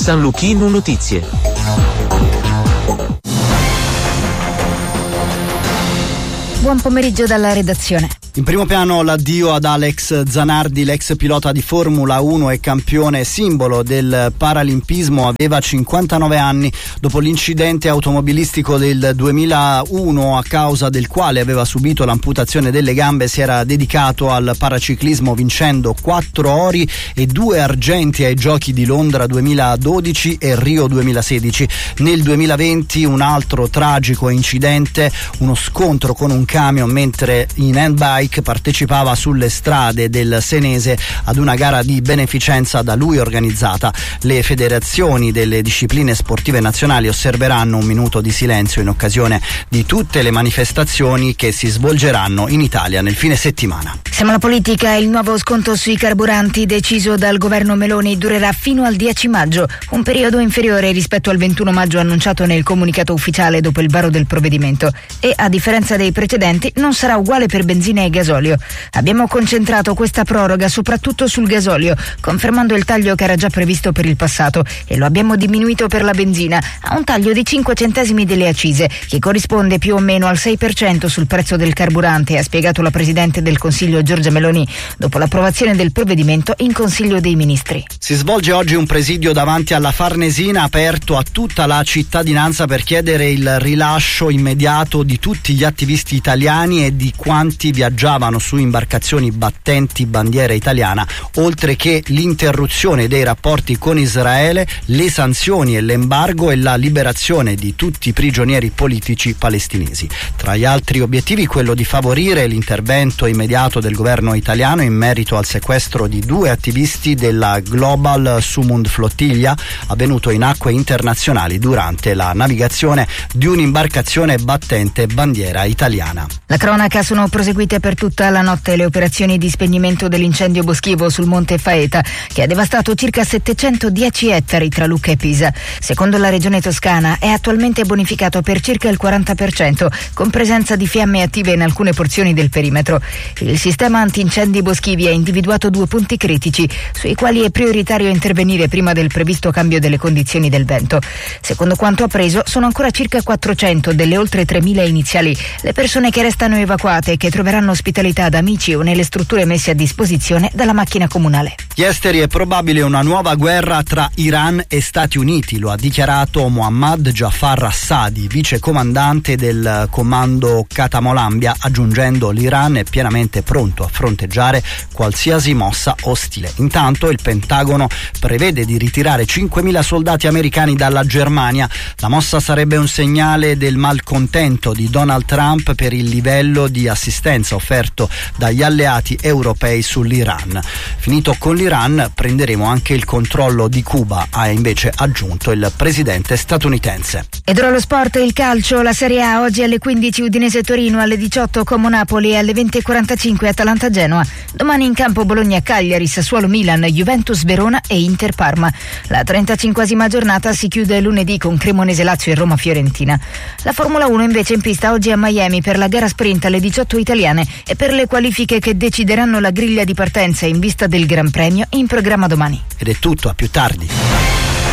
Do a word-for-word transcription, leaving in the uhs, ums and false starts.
San Luchino Notizie. Buon pomeriggio dalla redazione. In primo piano l'addio ad Alex Zanardi, l'ex pilota di Formula uno e campione simbolo del paralimpismo. Aveva cinquantanove anni. Dopo l'incidente automobilistico del duemilauno, a causa del quale aveva subito l'amputazione delle gambe, si era dedicato al paraciclismo, vincendo quattro ori e due argenti ai Giochi di Londra duemiladodici e Rio duemilasedici. Nel duemilaventi un altro tragico incidente, uno scontro con un camion mentre in handbike partecipava sulle strade del Senese ad una gara di beneficenza da lui organizzata. Le federazioni delle discipline sportive nazionali osserveranno un minuto di silenzio in occasione di tutte le manifestazioni che si svolgeranno in Italia nel fine settimana. Siamo alla politica. Il nuovo sconto sui carburanti deciso dal governo Meloni durerà fino al dieci maggio, un periodo inferiore rispetto al ventuno maggio annunciato nel comunicato ufficiale dopo il varo del provvedimento, e a differenza dei precedenti non sarà uguale per benzina e gasolio. Abbiamo concentrato questa proroga soprattutto sul gasolio, confermando il taglio che era già previsto per il passato, e lo abbiamo diminuito per la benzina a un taglio di cinque centesimi delle accise, che corrisponde più o meno al sei per cento sul prezzo del carburante, ha spiegato la Presidente del Consiglio Giorgia Meloni dopo l'approvazione del provvedimento in Consiglio dei Ministri. Si svolge oggi un presidio davanti alla Farnesina aperto a tutta la cittadinanza per chiedere il rilascio immediato di tutti gli attivisti italiani e di quanti viaggiavano su imbarcazioni battenti bandiera italiana, oltre che l'interruzione dei rapporti con Israele, le sanzioni e l'embargo e la liberazione di tutti i prigionieri politici palestinesi. Tra gli altri obiettivi quello di favorire l'intervento immediato del governo italiano in merito al sequestro di due attivisti della Global Sumund Flottiglia, avvenuto in acque internazionali durante la navigazione di un'imbarcazione battente bandiera italiana. La cronaca: sono proseguite per tutta la notte le operazioni di spegnimento dell'incendio boschivo sul Monte Faeta, che ha devastato circa settecentodieci ettari tra Lucca e Pisa. Secondo la Regione Toscana è attualmente bonificato per circa il quaranta per cento, con presenza di fiamme attive in alcune porzioni del perimetro. Il sistema antincendi boschivi ha individuato due punti critici sui quali è prioritario intervenire prima del previsto cambio delle condizioni del vento. Secondo quanto appreso, sono ancora circa quattrocento delle oltre tremila iniziali le persone che restano evacuate e che troveranno ospitalità da amici o nelle strutture messe a disposizione dalla macchina comunale. Gli esteri: è probabile una nuova guerra tra Iran e Stati Uniti, lo ha dichiarato Mohammad Jafar Assadi, vice comandante del comando Katamolambia, aggiungendo: l'Iran è pienamente pronto a fronteggiare qualsiasi mossa ostile. Intanto il Pentagono prevede di ritirare cinquemila soldati americani dalla Germania. La mossa sarebbe un segnale del malcontento di Donald Trump per il livello di assistenza offerto dagli alleati europei sull'Iran. Finito con l'Iran, prenderemo anche il controllo di Cuba, ha invece aggiunto il presidente statunitense. Ed ora lo sport, il calcio, la Serie A. Oggi alle quindici Udinese Torino, alle diciotto Como Napoli e alle venti e quarantacinque Atalanta Genoa. Domani in campo Bologna Cagliari, Sassuolo Milan, Juventus Verona e Inter Parma. La trentacinquesima giornata si chiude lunedì con Cremonese Lazio e Roma Fiorentina. La Formula uno invece in pista oggi a Miami per la gara sprint alle diciotto italiane e per le qualifiche che decideranno la griglia di partenza in vista del Gran Premio in programma domani. Ed è tutto, a più tardi.